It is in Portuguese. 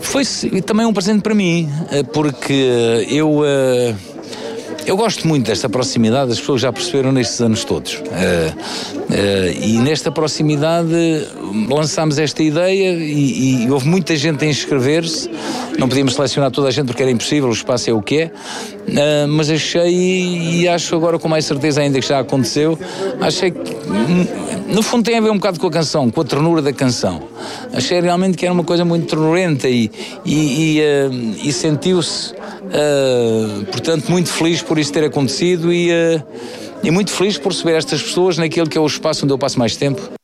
Foi também um presente para mim, porque eu gosto muito desta proximidade, as pessoas já perceberam nestes anos todos. E nesta proximidade lançámos esta ideia e houve muita gente a inscrever-se. Não podíamos selecionar toda a gente porque era impossível, o espaço é o que é. Mas achei, e acho agora com mais certeza ainda que já aconteceu, achei que no fundo tem a ver um bocado com a canção, com a ternura da canção. Achei realmente que era uma coisa muito ternurenta e sentiu-se, portanto, muito feliz por isso ter acontecido e muito feliz por receber estas pessoas naquele que é o espaço onde eu passo mais tempo,